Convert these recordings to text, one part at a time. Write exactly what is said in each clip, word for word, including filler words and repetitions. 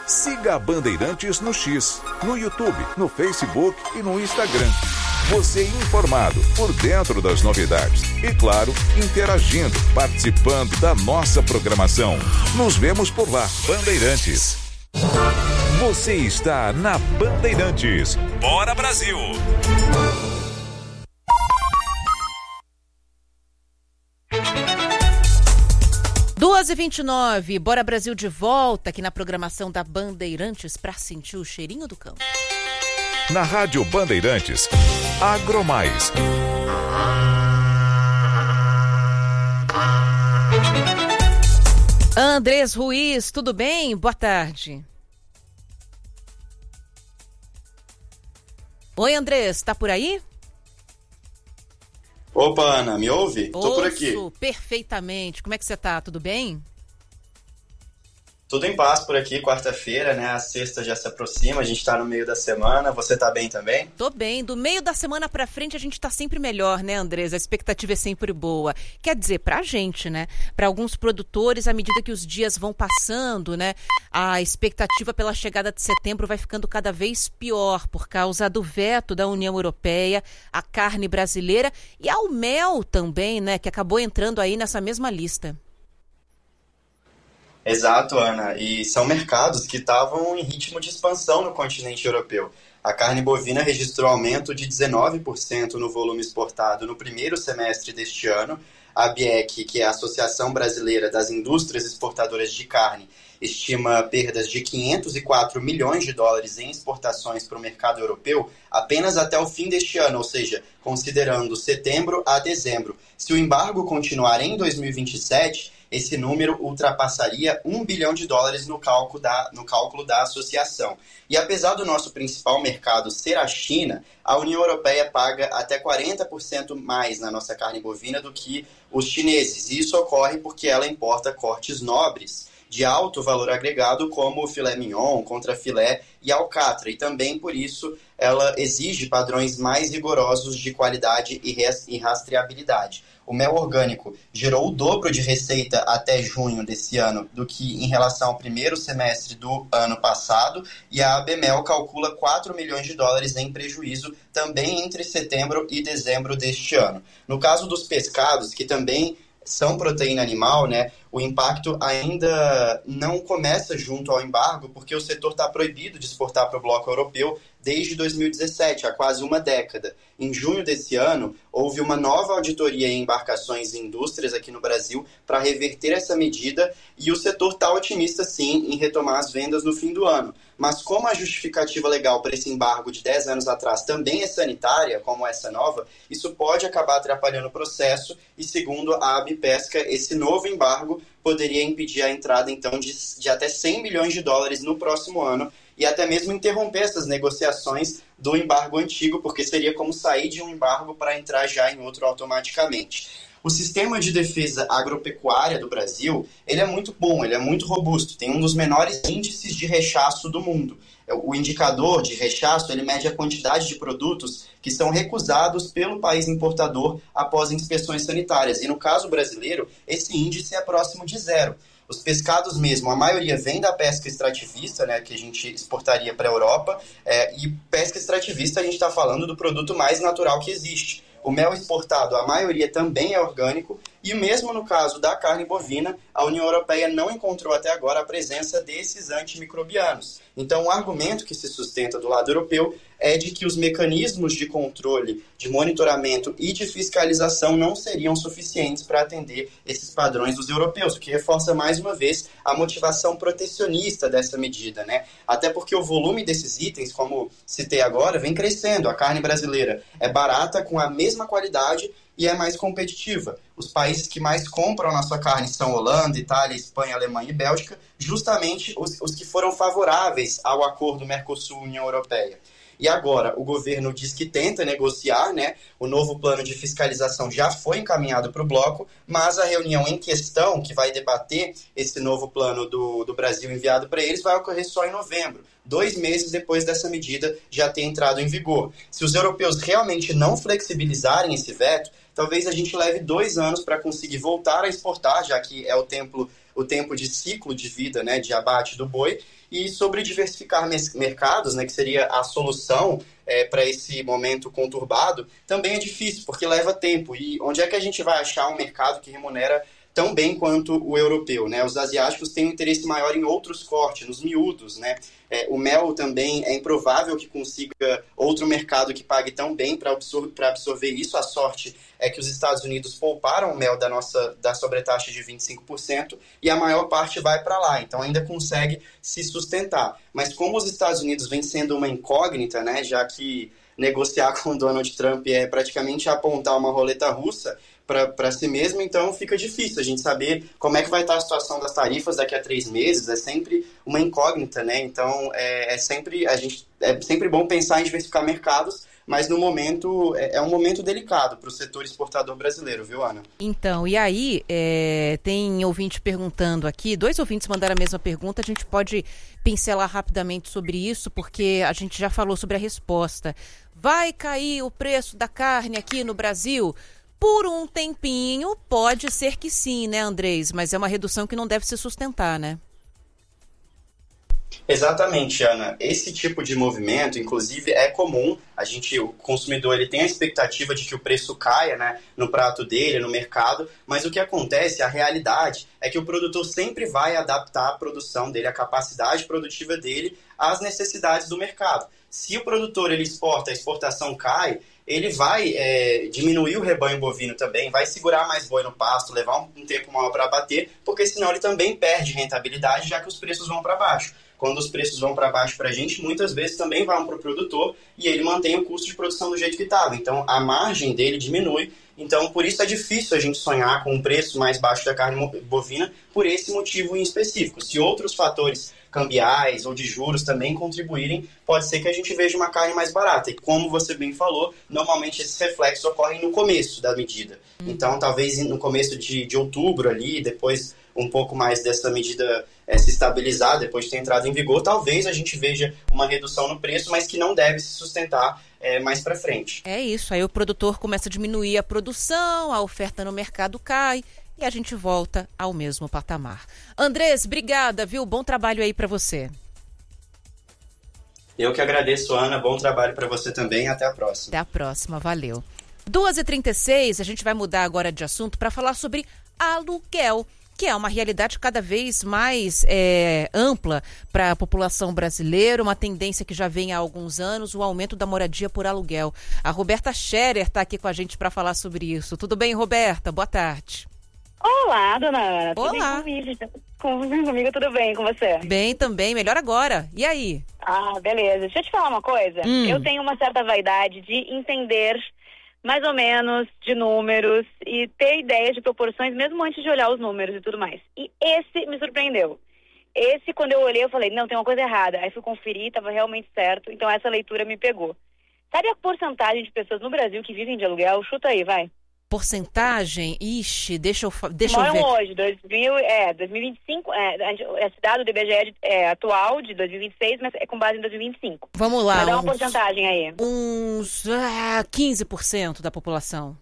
Siga a Bandeirantes no X, no YouTube, no Facebook e no Instagram. Você informado, por dentro das novidades. E claro, interagindo, participando da nossa programação. Nos vemos por lá, Bandeirantes. Você está na Bandeirantes. Bora, Brasil! duas e vinte e nove, Bora Brasil de volta aqui na programação da Bandeirantes para sentir o cheirinho do campo. Na Rádio Bandeirantes, Agromais. Andrés Ruiz, tudo bem? Boa tarde. Oi, Andrés, tá por aí? Opa, Ana, me ouve? Ouço, Tô por aqui. Perfeitamente. Como é que você tá? Tudo bem? Tudo em paz por aqui, quarta-feira, né? A sexta já se aproxima, a gente tá no meio da semana. Você tá bem também? Tô bem. Do meio da semana pra frente a gente tá sempre melhor, né, Andrés? A expectativa é sempre boa. Quer dizer, pra gente, né? Pra alguns produtores, à medida que os dias vão passando, né? A expectativa pela chegada de setembro vai ficando cada vez pior por causa do veto da União Europeia, a carne brasileira e ao mel também, né? Que acabou entrando aí nessa mesma lista. Exato, Ana. E são mercados que estavam em ritmo de expansão no continente europeu. A carne bovina registrou aumento de dezenove por cento no volume exportado no primeiro semestre deste ano. A B I E C, que é a Associação Brasileira das Indústrias Exportadoras de Carne, estima perdas de quinhentos e quatro milhões de dólares em exportações para o mercado europeu apenas até o fim deste ano, ou seja, considerando setembro a dezembro. Se o embargo continuar em dois mil e vinte e sete, esse número ultrapassaria um bilhão de dólares no cálculo, da, no cálculo da associação. E apesar do nosso principal mercado ser a China, a União Europeia paga até quarenta por cento mais na nossa carne bovina do que os chineses. E isso ocorre porque ela importa cortes nobres de alto valor agregado, como o filé mignon, contrafilé e alcatra. E também, por isso, ela exige padrões mais rigorosos de qualidade e rastreabilidade. O mel orgânico gerou o dobro de receita até junho desse ano do que em relação ao primeiro semestre do ano passado, e a Abemel calcula quatro milhões de dólares em prejuízo também entre setembro e dezembro deste ano. No caso dos pescados, que também são proteína animal, né, o impacto ainda não começa junto ao embargo, porque o setor está proibido de exportar para o bloco europeu desde dois mil e dezessete, há quase uma década. Em junho desse ano, houve uma nova auditoria em embarcações e indústrias aqui no Brasil para reverter essa medida, e o setor está otimista, sim, em retomar as vendas no fim do ano. Mas como a justificativa legal para esse embargo de dez anos atrás também é sanitária, como essa nova, isso pode acabar atrapalhando o processo, e segundo a Abpesca, esse novo embargo poderia impedir a entrada, então, de, de até cem milhões de dólares no próximo ano, e até mesmo interromper essas negociações do embargo antigo, porque seria como sair de um embargo para entrar já em outro automaticamente. O sistema de defesa agropecuária do Brasil, ele é muito bom, ele é muito robusto, tem um dos menores índices de rechaço do mundo. O indicador de rechaço, ele mede a quantidade de produtos que são recusados pelo país importador após inspeções sanitárias. E no caso brasileiro, esse índice é próximo de zero. Os pescados mesmo, a maioria vem da pesca extrativista, né, que a gente exportaria para a Europa, é, e pesca extrativista a gente está falando do produto mais natural que existe. O mel exportado, a maioria também é orgânico, e mesmo no caso da carne bovina, a União Europeia não encontrou até agora a presença desses antimicrobianos. Então, o argumento que se sustenta do lado europeu é de que os mecanismos de controle, de monitoramento e de fiscalização não seriam suficientes para atender esses padrões dos europeus, o que reforça mais uma vez a motivação protecionista dessa medida, né? Até porque o volume desses itens, como citei agora, vem crescendo. A carne brasileira é barata, com a mesma qualidade, e é mais competitiva. Os países que mais compram a nossa carne são Holanda, Itália, Espanha, Alemanha e Bélgica, justamente os, os que foram favoráveis ao acordo Mercosul-União Europeia. E agora, o governo diz que tenta negociar, né? O novo plano de fiscalização já foi encaminhado para o bloco, mas a reunião em questão, que vai debater esse novo plano do, do Brasil enviado para eles, vai ocorrer só em novembro, dois meses depois dessa medida já ter entrado em vigor. Se os europeus realmente não flexibilizarem esse veto, talvez a gente leve dois anos para conseguir voltar a exportar, já que é o tempo, o tempo de ciclo de vida, né, de abate do boi, E sobre diversificar mercados, né, que seria a solução é, para esse momento conturbado, também é difícil, porque leva tempo. E onde é que a gente vai achar um mercado que remunera tão bem quanto o europeu, né? Os asiáticos têm um interesse maior em outros cortes, nos miúdos, né? É, o mel também é improvável que consiga outro mercado que pague tão bem para absor- para absorver isso. A sorte é que os Estados Unidos pouparam o mel da nossa da sobretaxa de vinte e cinco por cento e a maior parte vai para lá, então ainda consegue se sustentar. Mas como os Estados Unidos vem sendo uma incógnita, né? Já que negociar com Donald Trump é praticamente apontar uma roleta russa para si mesmo, então fica difícil a gente saber como é que vai estar a situação das tarifas daqui a três meses, é sempre uma incógnita, né? Então é, é, sempre, a gente, é sempre bom pensar em diversificar mercados, mas no momento, é, é um momento delicado para o setor exportador brasileiro, viu, Ana? Então, e aí, é, tem ouvinte perguntando aqui, dois ouvintes mandaram a mesma pergunta, a gente pode pincelar rapidamente sobre isso, porque a gente já falou sobre a resposta. Vai cair o preço da carne aqui no Brasil? Por um tempinho, pode ser que sim, né, Andrés? Mas é uma redução que não deve se sustentar, né? Exatamente, Ana. Esse tipo de movimento, inclusive, é comum. A gente, o consumidor, ele tem a expectativa de que o preço caia, né, no prato dele, no mercado, mas o que acontece, a realidade, é que o produtor sempre vai adaptar a produção dele, a capacidade produtiva dele, às necessidades do mercado. Se o produtor ele exporta, a exportação cai, ele vai é, diminuir o rebanho bovino também, vai segurar mais boi no pasto, levar um, um tempo maior para abater, porque senão ele também perde rentabilidade, já que os preços vão para baixo. Quando os preços vão para baixo para a gente, muitas vezes também vão para o produtor e ele mantém o custo de produção do jeito que estava. Então, a margem dele diminui. Então, por isso é difícil a gente sonhar com um preço mais baixo da carne bovina, por esse motivo em específico. Se outros fatores cambiais ou de juros também contribuírem, pode ser que a gente veja uma carne mais barata. E como você bem falou, normalmente esses reflexos ocorrem no começo da medida. Então, talvez no começo de, de outubro ali, depois um pouco mais dessa medida é, se estabilizar, depois de ter entrado em vigor, talvez a gente veja uma redução no preço, mas que não deve se sustentar é, mais para frente. É isso, aí o produtor começa a diminuir a produção, a oferta no mercado cai e a gente volta ao mesmo patamar. Andrés, obrigada, viu? Bom trabalho aí para você. Eu que agradeço, Ana. Bom trabalho para você também. Até a próxima. Até a próxima, valeu. duas e trinta e seis, a gente vai mudar agora de assunto para falar sobre aluguel, que é uma realidade cada vez mais é, ampla para a população brasileira, uma tendência que já vem há alguns anos, o aumento da moradia por aluguel. A Roberta Scherer está aqui com a gente para falar sobre isso. Tudo bem, Roberta? Boa tarde. Olá, dona Ana. Tudo Olá. bem comigo? Com, comigo tudo bem, com você? Bem também, melhor agora. E aí? Ah, beleza. Deixa eu te falar uma coisa. Hum. Eu tenho uma certa vaidade de entender mais ou menos de números e ter ideias de proporções mesmo antes de olhar os números e tudo mais. E esse me surpreendeu. Esse, quando eu olhei, eu falei, não, tem uma coisa errada. Aí fui conferir, estava realmente certo. Então essa leitura me pegou. Sabe a porcentagem de pessoas no Brasil que vivem de aluguel? Chuta aí, vai. Porcentagem? Ixi, deixa eu, deixa Moram eu ver. hoje, dois mil, é, dois mil e vinte e cinco, é, esse dado do I B G E é atual, de dois mil e vinte e seis, mas é com base em dois mil e vinte e cinco. Vamos lá. Vai dar uma uns, porcentagem aí. Uns ah, quinze por cento da população.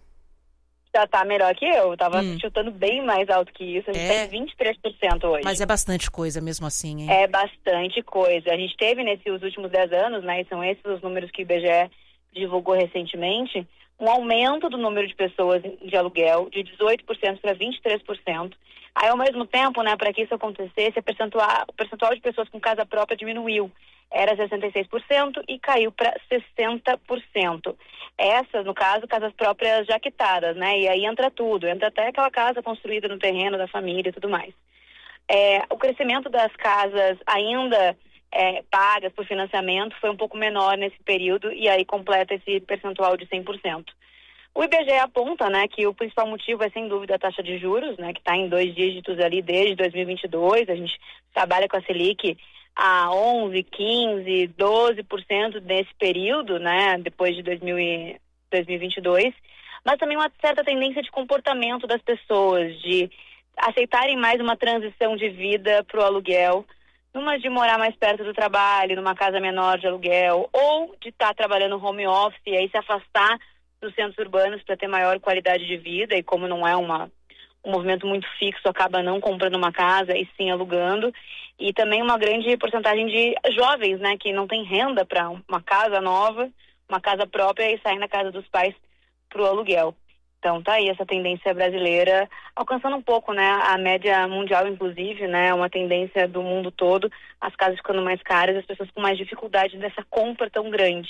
Já tá melhor que eu, eu tava Hum. chutando bem mais alto que isso, a gente É? tem vinte e três por cento hoje. Mas é bastante coisa mesmo assim, hein? É bastante coisa. A gente teve nesses últimos dez anos, né, e são esses os números que o I B G E divulgou recentemente, um aumento do número de pessoas de aluguel de dezoito por cento para vinte e três por cento. Aí, ao mesmo tempo, né, para que isso acontecesse, a percentual, o percentual de pessoas com casa própria diminuiu. Era sessenta e seis por cento e caiu para sessenta por cento. Essas, no caso, casas próprias já quitadas, né? E aí entra tudo, entra até aquela casa construída no terreno da família e tudo mais. É, o crescimento das casas ainda é, pagas por financiamento foi um pouco menor nesse período e aí completa esse percentual de cem por cento. O I B G E aponta, né, que o principal motivo é, sem dúvida, a taxa de juros, né, que está em dois dígitos ali desde dois mil e vinte e dois. A gente trabalha com a Selic a onze, quinze, doze por cento nesse período, né, depois de dois mil e vinte e dois. Mas também uma certa tendência de comportamento das pessoas, de aceitarem mais uma transição de vida para o aluguel, numa de morar mais perto do trabalho, numa casa menor de aluguel, ou de estar tá trabalhando home office e aí se afastar dos centros urbanos para ter maior qualidade de vida, e como não é uma, um movimento muito fixo acaba não comprando uma casa e sim alugando. E também uma grande porcentagem de jovens, né, que não tem renda para uma casa nova, uma casa própria e saem da casa dos pais para o aluguel. Então tá aí essa tendência brasileira alcançando um pouco, né, a média mundial, inclusive, né, uma tendência do mundo todo, as casas ficando mais caras, as pessoas com mais dificuldade dessa compra tão grande.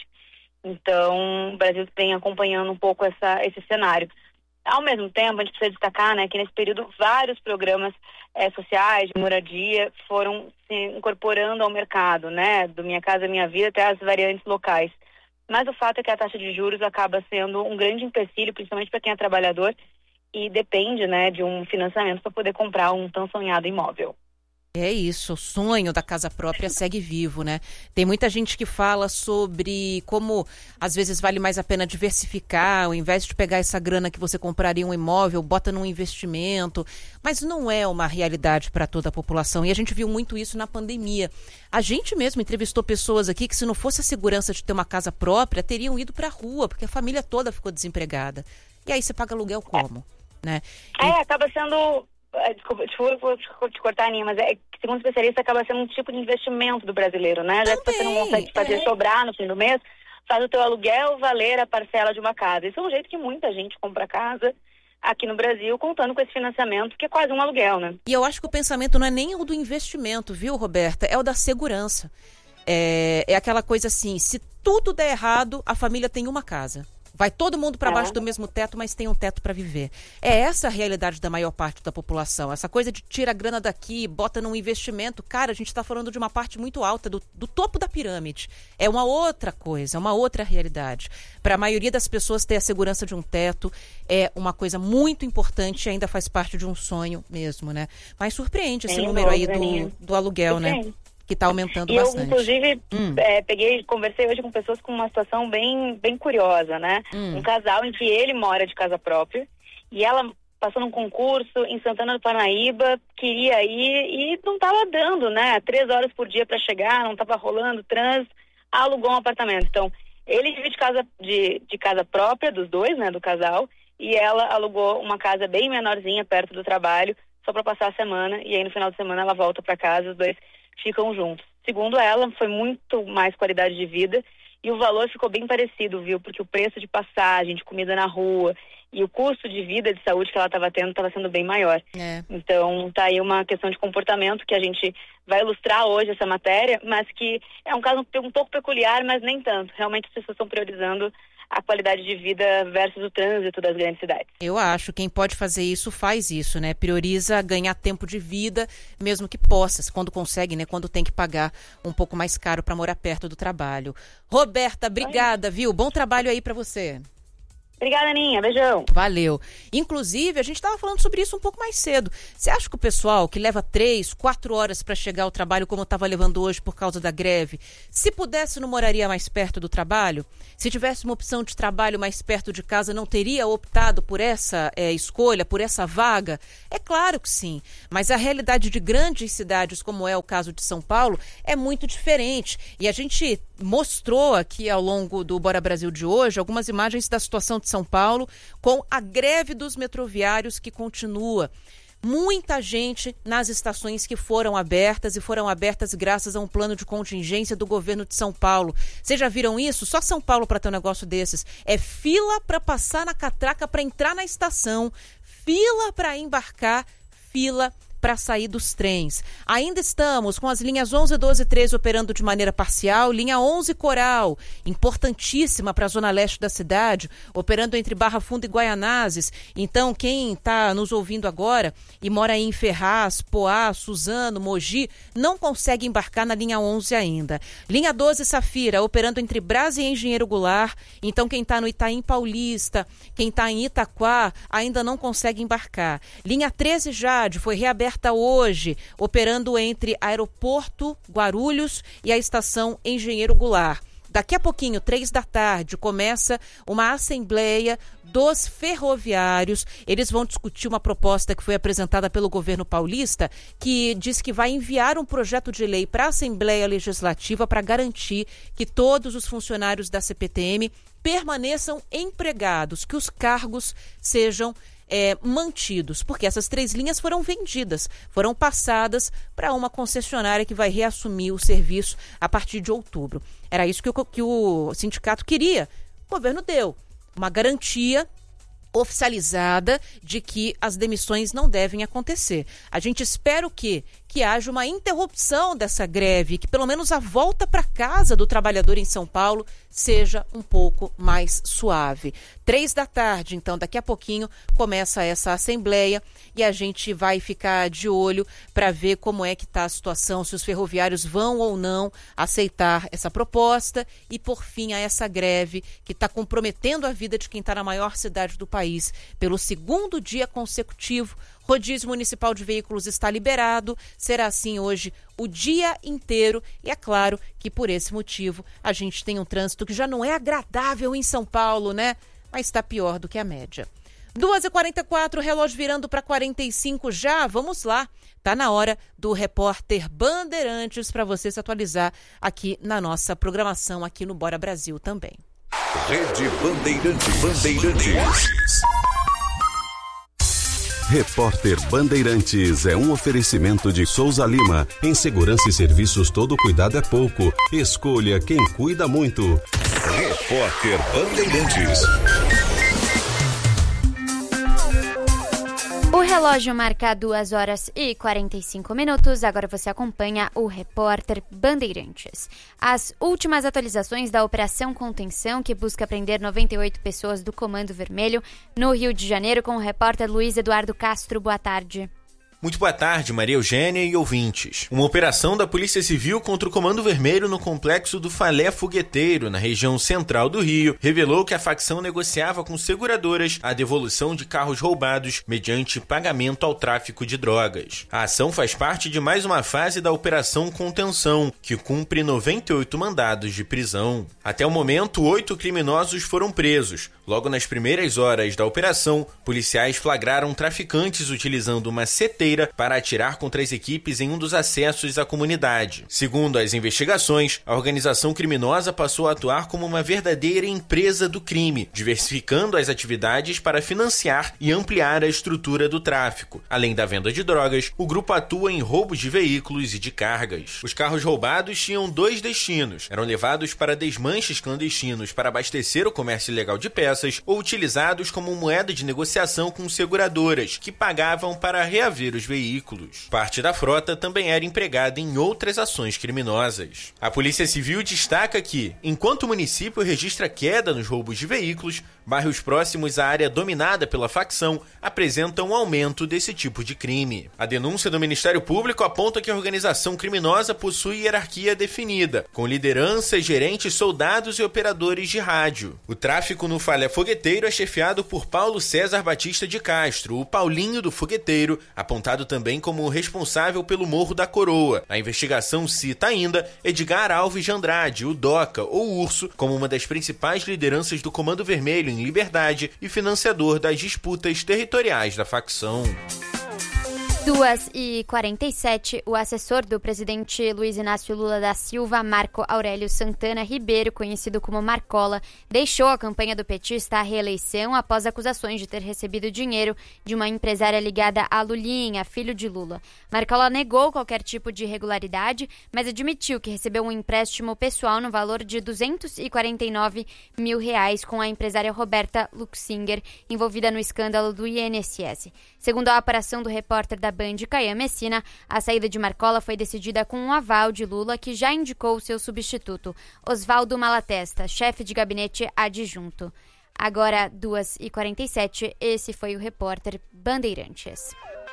Então o Brasil vem acompanhando um pouco essa, esse cenário. Ao mesmo tempo, a gente precisa destacar, né, que nesse período vários programas é, sociais de moradia foram se incorporando ao mercado, né, do Minha Casa Minha Vida até as variantes locais. Mas o fato é que a taxa de juros acaba sendo um grande empecilho, principalmente para quem é trabalhador e depende, né, de um financiamento para poder comprar um tão sonhado imóvel. É isso, o sonho da casa própria segue vivo, né? Tem muita gente que fala sobre como às vezes vale mais a pena diversificar, ao invés de pegar essa grana que você compraria um imóvel, bota num investimento, mas não é uma realidade para toda a população e a gente viu muito isso na pandemia. A gente mesmo entrevistou pessoas aqui que se não fosse a segurança de ter uma casa própria, teriam ido para a rua, porque a família toda ficou desempregada. E aí você paga aluguel como? Né? É, acaba sendo... Desculpa, desculpa te cortar, Aninha, mas é que, segundo especialista, acaba sendo um tipo de investimento do brasileiro, né? Já que você não consegue fazer é. sobrar no fim do mês, faz o teu aluguel valer a parcela de uma casa. Isso é um jeito que muita gente compra casa aqui no Brasil, contando com esse financiamento, que é quase um aluguel, né? E eu acho que o pensamento não é nem o do investimento, viu, Roberta? É o da segurança. É, é aquela coisa assim, se tudo der errado, a família tem uma casa. Vai todo mundo para baixo do mesmo teto, mas tem um teto para viver. É essa a realidade da maior parte da população. Essa coisa de tira a grana daqui, bota num investimento. Cara, a gente está falando de uma parte muito alta, do, do topo da pirâmide. É uma outra coisa, é uma outra realidade. Para a maioria das pessoas, ter a segurança de um teto é uma coisa muito importante e ainda faz parte de um sonho mesmo, né? Mas surpreende esse Tem número aí novo, do, do aluguel, né? Que está aumentando e bastante. Eu, inclusive, hum. é, peguei, conversei hoje com pessoas com uma situação bem, bem curiosa, né? Hum. Um casal em que ele mora de casa própria e ela passou num concurso em Santana do Parnaíba, queria ir e não estava dando, né? Três horas por dia para chegar, não estava rolando trânsito, alugou um apartamento. Então, ele divide casa de, de casa própria dos dois, né? Do casal, e ela alugou uma casa bem menorzinha perto do trabalho, só para passar a semana, e aí no final de semana ela volta para casa, os dois ficam juntos. Segundo ela, foi muito mais qualidade de vida e o valor ficou bem parecido, viu? Porque o preço de passagem, de comida na rua e o custo de vida, de saúde que ela estava tendo, estava sendo bem maior. É. Então, tá aí uma questão de comportamento que a gente vai ilustrar hoje essa matéria, mas que é um caso um pouco peculiar, mas nem tanto. Realmente as pessoas estão priorizando a qualidade de vida versus o trânsito das grandes cidades. Eu acho, quem pode fazer isso, faz isso, né? Prioriza ganhar tempo de vida, mesmo que possa, quando consegue, né? Quando tem que pagar um pouco mais caro para morar perto do trabalho. Roberta, obrigada, viu? Bom trabalho aí para você. Obrigada, Aninha. Beijão. Valeu. Inclusive, a gente estava falando sobre isso um pouco mais cedo. Você acha que o pessoal que leva três, quatro horas para chegar ao trabalho, como estava levando hoje por causa da greve, se pudesse, não moraria mais perto do trabalho? Se tivesse uma opção de trabalho mais perto de casa, não teria optado por essa é, escolha, por essa vaga? É claro que sim. Mas a realidade de grandes cidades, como é o caso de São Paulo, é muito diferente. E a gente mostrou aqui ao longo do Bora Brasil de hoje algumas imagens da situação de São Paulo com a greve dos metroviários que continua. Muita gente nas estações que foram abertas e foram abertas graças a um plano de contingência do governo de São Paulo. Vocês já viram isso? Só São Paulo para ter um negócio desses. É fila para passar na catraca para entrar na estação, fila para embarcar, fila para sair dos trens. Ainda estamos com as linhas onze, doze e treze operando de maneira parcial, linha onze Coral, importantíssima para a zona leste da cidade, operando entre Barra Funda e Guaianazes. Então, quem está nos ouvindo agora e mora em Ferraz, Poá, Suzano, Mogi, não consegue embarcar na linha onze ainda. Linha doze Safira, operando entre Brás e Engenheiro Goulart. Então, quem está no Itaim Paulista, quem está em Itaquá, ainda não consegue embarcar. Linha treze Jade foi reaberta hoje, operando entre Aeroporto Guarulhos e a estação Engenheiro Goulart. Daqui a pouquinho, três da tarde, começa uma assembleia dos ferroviários. Eles vão discutir uma proposta que foi apresentada pelo governo paulista, que diz que vai enviar um projeto de lei para a Assembleia Legislativa para garantir que todos os funcionários da C P T M permaneçam empregados, que os cargos sejam é, mantidos, porque essas três linhas foram vendidas, foram passadas para uma concessionária que vai reassumir o serviço a partir de outubro. Era isso que o, que o sindicato queria. O governo deu uma garantia oficializada de que as demissões não devem acontecer. A gente espera o quê? Que haja uma interrupção dessa greve, que pelo menos a volta para casa do trabalhador em São Paulo seja um pouco mais suave. Três da tarde, então, daqui a pouquinho, começa essa assembleia e a gente vai ficar de olho para ver como é que está a situação, se os ferroviários vão ou não aceitar essa proposta e, por fim, a essa greve que está comprometendo a vida de quem está na maior cidade do país pelo segundo dia consecutivo. Rodízio municipal de veículos está liberado, será assim hoje o dia inteiro e é claro que por esse motivo a gente tem um trânsito que já não é agradável em São Paulo, né? Mas está pior do que a média. duas e quarenta e quatro, relógio virando para quarenta e cinco já, vamos lá. Tá na hora do repórter Bandeirantes para você se atualizar aqui na nossa programação aqui no Bora Brasil também. Rede Bandeirantes. Bandeirantes. Repórter Bandeirantes é um oferecimento de Souza Lima. Em segurança e serviços, todo cuidado é pouco. Escolha quem cuida muito. Repórter Bandeirantes. O relógio marca duas horas e quarenta e cinco minutos. Agora você acompanha o Repórter Bandeirantes. As últimas atualizações da Operação Contenção, que busca prender noventa e oito pessoas do Comando Vermelho no Rio de Janeiro, com o repórter Luiz Eduardo Castro. Boa tarde. Muito boa tarde, Maria Eugênia e ouvintes. Uma operação da Polícia Civil contra o Comando Vermelho no complexo do Falé Fogueteiro, na região central do Rio, revelou que a facção negociava com seguradoras a devolução de carros roubados mediante pagamento ao tráfico de drogas. A ação faz parte de mais uma fase da Operação Contenção, que cumpre noventa e oito mandados de prisão. Até o momento, oito criminosos foram presos. Logo nas primeiras horas da operação, policiais flagraram traficantes utilizando uma seteira para atirar contra as equipes em um dos acessos à comunidade. Segundo as investigações, a organização criminosa passou a atuar como uma verdadeira empresa do crime, diversificando as atividades para financiar e ampliar a estrutura do tráfico. Além da venda de drogas, o grupo atua em roubos de veículos e de cargas. Os carros roubados tinham dois destinos. Eram levados para desmanches clandestinos para abastecer o comércio ilegal de peças ou utilizados como moeda de negociação com seguradoras, que pagavam para reaver os veículos. Parte da frota também era empregada em outras ações criminosas. A Polícia Civil destaca que, enquanto o município registra queda nos roubos de veículos, bairros próximos à área dominada pela facção apresentam um aumento desse tipo de crime. A denúncia do Ministério Público aponta que a organização criminosa possui hierarquia definida, com lideranças, gerentes, soldados e operadores de rádio. O tráfico no Falé Fogueteiro é chefiado por Paulo César Batista de Castro, o Paulinho do Fogueteiro, apontado também como responsável pelo Morro da Coroa. A investigação cita ainda Edgar Alves de Andrade, o Doca, ou Urso, como uma das principais lideranças do Comando Vermelho em Liberdade e financiador das disputas territoriais da facção. duas e quarenta e sete, o assessor do presidente Luiz Inácio Lula da Silva, Marco Aurélio Santana Ribeiro, conhecido como Marcola, deixou a campanha do petista à reeleição após acusações de ter recebido dinheiro de uma empresária ligada a Lulinha, filho de Lula. Marcola negou qualquer tipo de irregularidade, mas admitiu que recebeu um empréstimo pessoal no valor de duzentos e quarenta e nove mil reais com a empresária Roberta Luxinger, envolvida no escândalo do I N S S. Segundo a apuração do repórter da Band, Caian Messina, a saída de Marcola foi decidida com um aval de Lula, que já indicou seu substituto, Oswaldo Malatesta, chefe de gabinete adjunto. Agora, duas e quarenta e sete, esse foi o repórter Bandeirantes.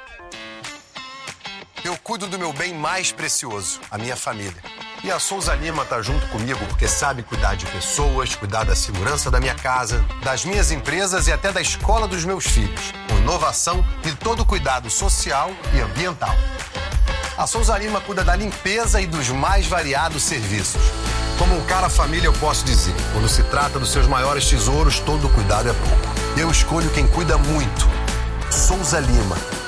Eu cuido do meu bem mais precioso, a minha família. E a Souza Lima tá junto comigo porque sabe cuidar de pessoas, cuidar da segurança da minha casa, das minhas empresas e até da escola dos meus filhos, com inovação e todo cuidado social e ambiental. A Souza Lima cuida da limpeza e dos mais variados serviços. Como um cara família, eu posso dizer, quando se trata dos seus maiores tesouros, todo cuidado é pouco. Eu escolho quem cuida muito. Souza Lima.